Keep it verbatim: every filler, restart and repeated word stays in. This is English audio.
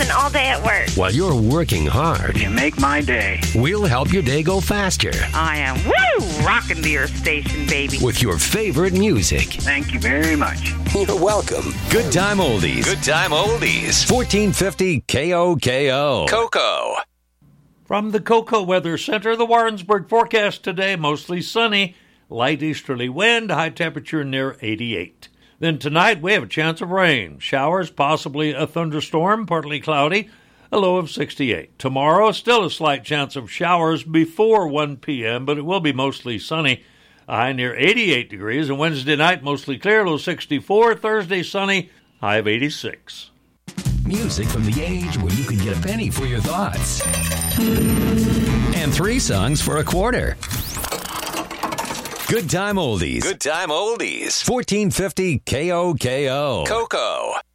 listen all day at work. While you're working hard, You make my day. we'll help your day go faster I am, woo, rocking to your station, baby. with your favorite music. Thank you very much. You're welcome. Good Time Oldies. Good Time Oldies. fourteen fifty K O K O. Cocoa. From the Cocoa Weather Center, the Warrensburg forecast today, mostly sunny, light easterly wind, high temperature near eighty-eight. Then tonight we have a chance of rain, showers, possibly a thunderstorm, partly cloudy, a low of sixty-eight. Tomorrow, still a slight chance of showers before one p.m., but it will be mostly sunny, a high near eighty-eight degrees. And Wednesday night, mostly clear, low sixty-four. Thursday, sunny, high of eighty-six. Music from the age where you could get a penny for your thoughts. And three songs for a quarter. Good Time Oldies. Good Time Oldies. fourteen fifty K O K O. Cocoa.